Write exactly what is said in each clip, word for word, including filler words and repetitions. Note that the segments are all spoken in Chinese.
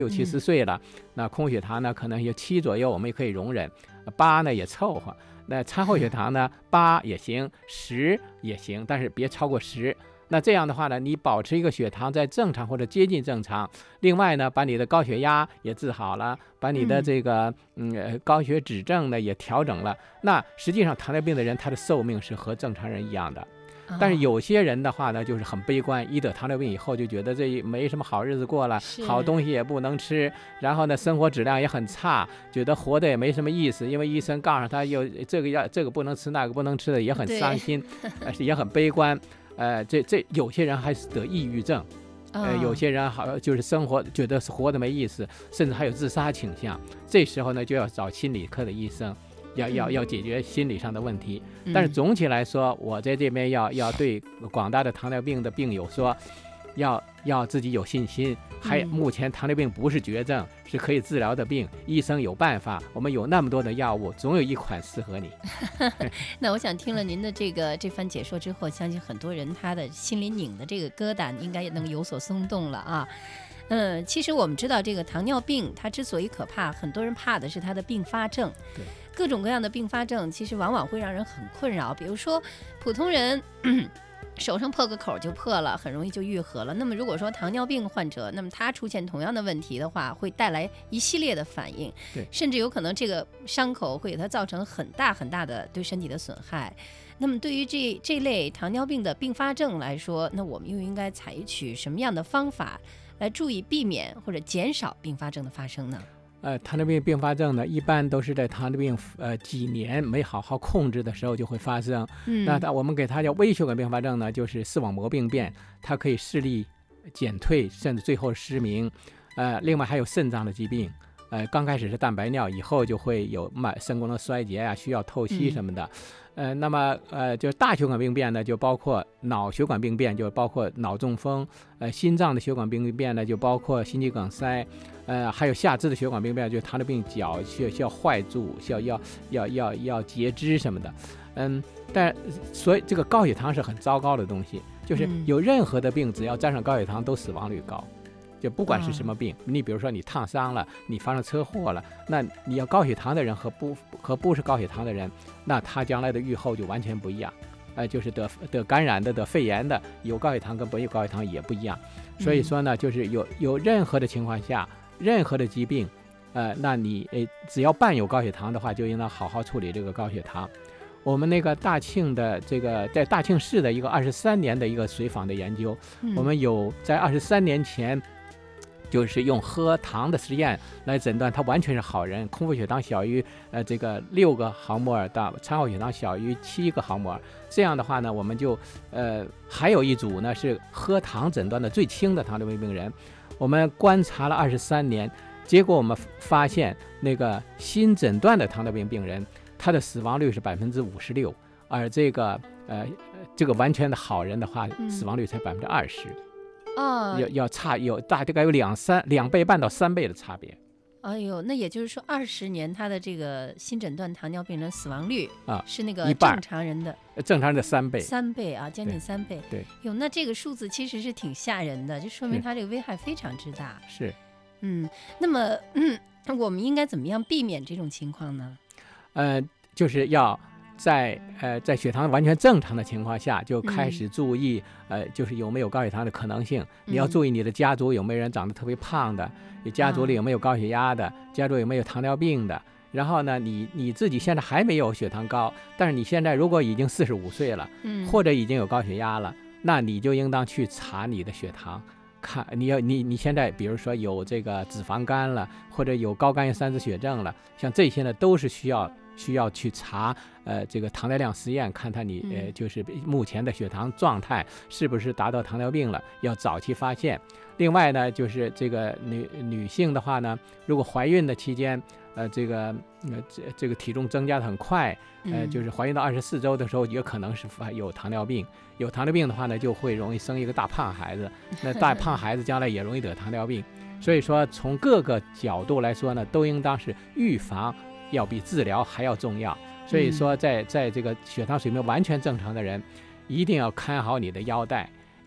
六七十岁了，嗯、那空血糖呢可能有七左右，我们也可以容忍，八呢也凑合。那餐后血糖呢，八也行，十也行，但是别超过十。那这样的话呢，你保持一个血糖在正常或者接近正常，另外呢，把你的高血压也治好了，把你的这个嗯、呃、高血脂症呢也调整了。那实际上糖尿病的人他的寿命是和正常人一样的。但是有些人的话呢，就是很悲观，一得糖尿病以后就觉得这没什么好日子过了，好东西也不能吃，然后呢生活质量也很差，觉得活得也没什么意思，因为医生告诉他有这个要这个不能吃那个不能吃的，也很伤心，呃也很悲观。呃，这这有些人还是得抑郁症，呃，有些人好就是生活觉得活得没意思，甚至还有自杀倾向。这时候呢，就要找心理科的医生，要要要解决心理上的问题。但是总体来说，我在这边要要对广大的糖尿病的病友说，要要自己有信心。还目前糖尿病不是绝症，是可以治疗的病，医生有办法，我们有那么多的药物，总有一款适合你。 那我想听了您的这个这番解说之后，相信很多人他的心里拧的这个疙瘩应该也能有所松动了啊。嗯，其实我们知道这个糖尿病它之所以可怕，很多人怕的是它的并发症。 对， 各种各样的并发症其实往往会让人很困扰，比如说普通人手上破个口就破了，很容易就愈合了。那么如果说糖尿病患者，那么他出现同样的问题的话，会带来一系列的反应， 对， 甚至有可能这个伤口会给他造成很大很大的对身体的损害。那么对于这这类糖尿病的并发症来说，那我们又应该采取什么样的方法来注意避免或者减少并发症的发生呢？ 呃，糖尿病并发症呢，一般都是在糖尿病呃几年没好好控制的时候就会发生。嗯，那我们给它叫微血管并发症呢，就是视网膜病变，它可以视力减退，甚至最后失明。呃，另外还有肾脏的疾病，呃，刚开始是蛋白尿，以后就会有慢肾功能衰竭啊，需要透析什么的。嗯、呃，那么呃，就是大血管病变呢，就包括脑血管病变，就包括脑中风；呃，心脏的血管病变呢，就包括心肌梗塞。呃，还有下肢的血管病变，就是糖尿病脚需要需要坏注，需要要要要要截肢什么的。嗯，但所以这个高血糖是很糟糕的东西，就是有任何的病，只要沾上高血糖，都死亡率高。就不管是什么病，你比如说你烫伤了，你发生车祸了，那你要高血糖的人和不和不是高血糖的人，那他将来的预后就完全不一样。呃，就是得得感染的、得肺炎的，有高血糖跟没有高血糖也不一样。所以说呢，就是有有任何的情况下，任何的疾病，呃，那你呃只要伴有高血糖的话，就应当好好处理这个高血糖。我们那个大庆的这个在大庆市的一个二十三年的一个随访的研究，嗯、我们有在二十三年前。就是用喝糖的实验来诊断他完全是好人，空腹血糖小于呃这个六个毫摩尔到餐后血糖小于七个毫摩尔，这样的话呢，我们就呃还有一组呢是喝糖诊断的最轻的糖尿病病人，我们观察了二十三年，结果我们发现那个新诊断的糖尿病病人，他的死亡率是百分之五十六，而这个呃这个完全的好人的话，死亡率才百分之二十。 哦， 要要差有大概有两三两倍半到三倍的差别。 哎呦，那也就是说，二十年他的这个新诊断糖尿病人死亡率啊是那个正常人的正常人的三倍， 三倍啊，将近三倍。 对， 哟，那这个数字其实是挺吓人的，就说明他这个危害非常之大。 是， 嗯，那么嗯，我们应该怎么样避免这种情况呢？ 呃，就是要。在呃，在血糖完全正常的情况下，就开始注意、嗯、呃，就是有没有高血糖的可能性。你要注意你的家族有没有人长得特别胖的，你家族里有没有高血压的，家族有没有糖尿病的。然后呢，你你自己现在还没有血糖高，但是你现在如果已经四十五岁了，嗯，或者已经有高血压了，那你就应当去查你的血糖。看你要你你现在比如说有这个脂肪肝了，或者有高甘油三酯血症了，像这些呢都是需要需要去查呃这个糖耐量实验，看看你呃就是目前的血糖状态是不是达到糖尿病了，要早期发现。另外呢，就是这个女女性的话呢，如果怀孕的期间呃这个呃这这个体重增加的很快，呃就是怀孕到二十四周的时候，也可能是有糖尿病。有糖尿病的话呢，就会容易生一个大胖孩子，那大胖孩子将来也容易得糖尿病。所以说，从各个角度来说呢，都应当是预防要比治疗还要重要。所以说在，在在这个血糖水平完全正常的人，一定要看好你的腰带。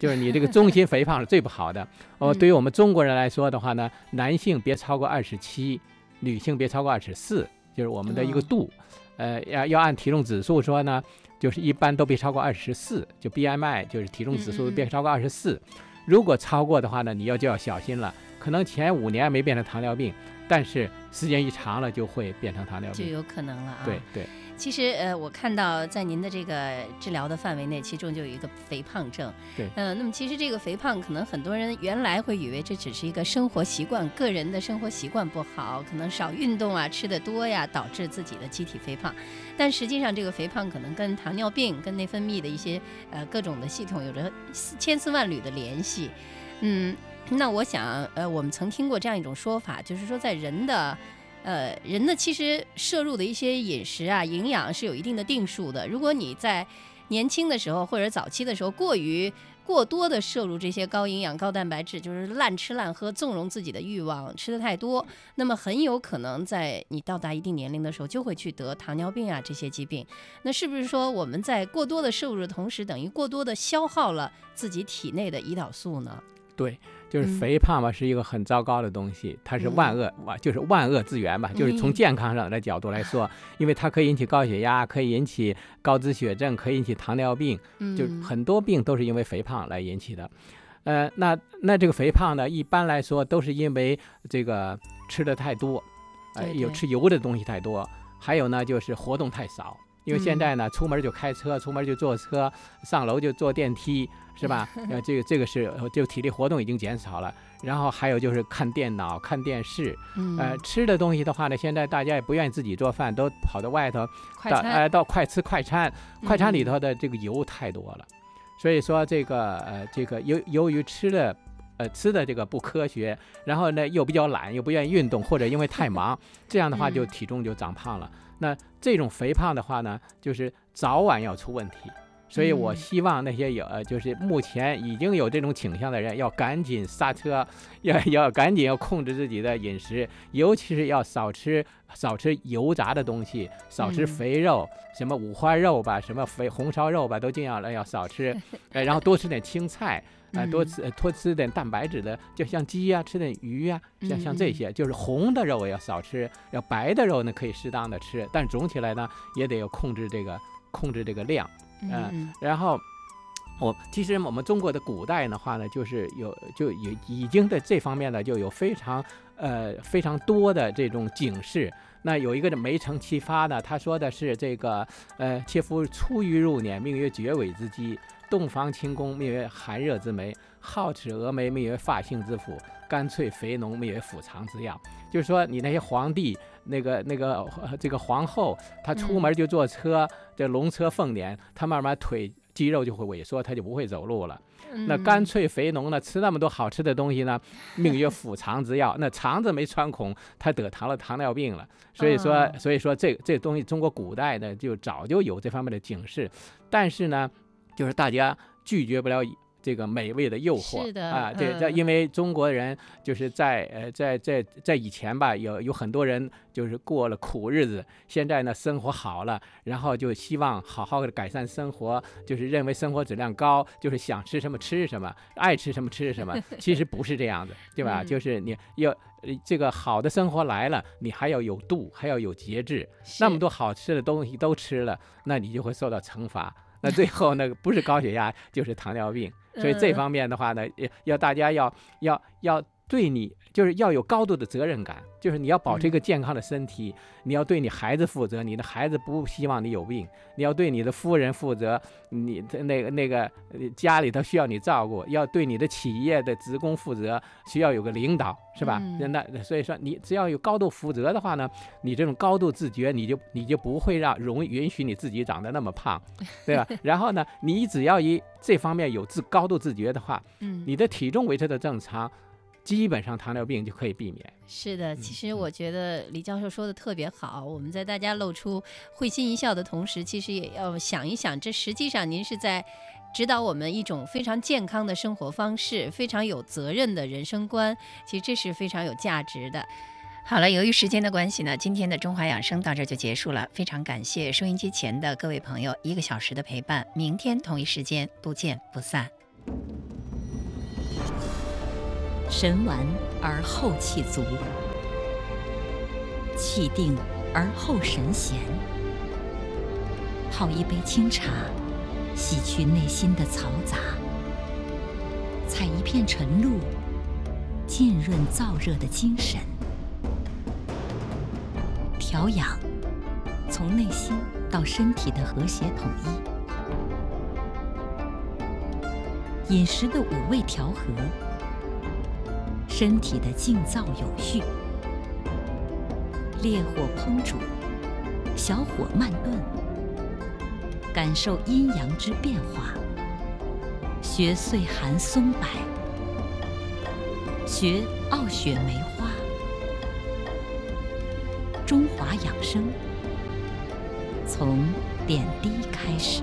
就是你这个中心肥胖是最不好的。哦，对于我们中国人来说的话呢，男性别超过二十七，女性别超过二十四，就是我们的一个度。呃，要要按体重指数说呢，就是一般都别超过二十四，就 B M I 就是体重指数别超过二十四。如果超过的话呢，你要就要小心了，可能前五年没变成糖尿病，但是时间一长了就会变成糖尿病， 就有可能了啊。 对对。 其实呃，我看到在您的这个治疗的范围内，其中就有一个肥胖症。 对， 嗯、呃，那么其实这个肥胖，可能很多人原来会以为这只是一个生活习惯，个人的生活习惯不好，可能少运动啊，吃得多呀，导致自己的机体肥胖。但实际上，这个肥胖可能跟糖尿病、跟内分泌的一些呃各种的系统有着千丝万缕的联系。嗯，那我想，呃，我们曾听过这样一种说法，就是说在人的。呃，人的其实摄入的一些饮食啊，营养是有一定的定数的。如果你在年轻的时候或者早期的时候过于过多的摄入这些高营养、高蛋白质，就是滥吃滥喝，纵容自己的欲望，吃的太多，那么很有可能在你到达一定年龄的时候，就会去得糖尿病啊这些疾病。那是不是说我们在过多的摄入的同时，等于过多的消耗了自己体内的胰岛素呢？ 对，就是肥胖吧，是一个很糟糕的东西，它是万恶，就是万恶之源吧，就是从健康上的角度来说，因为它可以引起高血压，可以引起高脂血症，可以引起糖尿病，就很多病都是因为肥胖来引起的。呃，那那这个肥胖呢，一般来说都是因为这个吃的太多，呃，有吃油的东西太多，还有呢就是活动太少。因为现在呢，出门就开车，出门就坐车，上楼就坐电梯，是吧？呃，这个这个是就体力活动已经减少了。然后还有就是看电脑、看电视，呃，吃的东西的话呢，现在大家也不愿意自己做饭，都跑到外头，到呃到快吃快餐，快餐里头的这个油太多了，所以说这个呃这个由由于吃的。呃，吃的这个不科学，然后呢又比较懒，又不愿意运动，或者因为太忙，这样的话就体重就长胖了。那这种肥胖的话呢，就是早晚要出问题。所以我希望那些有呃，就是目前已经有这种倾向的人，要赶紧刹车，要要赶紧要控制自己的饮食，尤其是要少吃少吃油炸的东西，少吃肥肉，嗯、什么五花肉吧，什么肥红烧肉吧，都尽量要少吃，呃，然后多吃点青菜。啊、呃，多吃多吃点蛋白质的，就像鸡呀、啊，吃点鱼呀、啊，像像这些，就是红的肉也要少吃，要白的肉呢可以适当的吃，但总体来呢也得要控制这个控制这个量，呃、嗯，然后我其实我们中国的古代的话呢，就是有就有已经在这方面呢就有非常呃非常多的这种警示。那有一个梅城启发呢，他说的是这个呃，切夫出于入年，命曰绝尾之基。洞房清宫，命为寒热之梅；皓齿蛾眉，命为发性之府；干脆肥浓，命为腹肠之药。就是说，你那些皇帝，那个那个、呃、这个皇后，她出门就坐车，这龙车凤辇，她慢慢腿肌肉就会萎缩，她就不会走路了。那干脆肥浓呢，吃那么多好吃的东西呢，命曰腹肠之药。那肠子没穿孔，他得糖了糖尿病了。所以说，所以说这这东西，中国古代呢就早就有这方面的警示，但是呢。就是大家拒绝不了这个美味的诱惑， 是的啊，对，这、嗯、因为中国人就是在呃在在在以前吧，有有很多人就是过了苦日子，现在呢生活好了，然后就希望好好的改善生活，就是认为生活质量高，就是想吃什么吃什么，爱吃什么吃什么，其实不是这样的，对吧？嗯、就是你要这个好的生活来了，你还要有度，还要有节制，那么多好吃的东西都吃了，那你就会受到惩罚。那最后那个不是高血压就是糖尿病，所以这方面的话呢，要大家要要要对你就是要有高度的责任感，就是你要保持一个健康的身体，嗯、你要对你孩子负责，你的孩子不希望你有病，你要对你的夫人负责，你的那个那个家里头需要你照顾，要对你的企业的职工负责，需要有个领导，是吧？嗯、那所以说你只要有高度负责的话呢，你这种高度自觉，你就你就不会让容易允许你自己长得那么胖，对吧？然后呢，你只要以这方面有自高度自觉的话，嗯，你的体重维持的正常。基本上糖尿病就可以避免。 是的，其实我觉得李教授说的特别好，我们在大家露出会心一笑的同时，其实也要想一想，这实际上您是在指导我们一种非常健康的生活方式，非常有责任的人生观，其实这是非常有价值的。好了，由于时间的关系呢，今天的中华养生到这就结束了，非常感谢收音机前的各位朋友一个小时的陪伴，明天同一时间不见不散。 神完而后气足，气定而后神闲。泡一杯清茶，洗去内心的嘈杂；采一片晨露，浸润燥热的精神。调养，从内心到身体的和谐统一。饮食的五味调和，身体的静躁有序。烈火烹煮，小火慢炖，感受阴阳之变化。学岁寒松柏，学傲雪梅花。中华养生，从点滴开始。